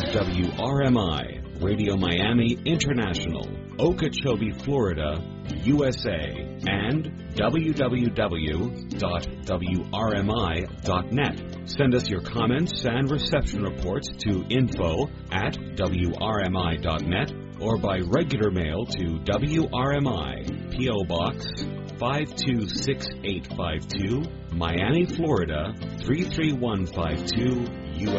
WRMI, Radio Miami International, Okeechobee, Florida, USA, and www.wrmi.net. Send us your comments and reception reports to info@wrmi.net or by regular mail to WRMI, P.O. Box 526852, Miami, Florida 33152,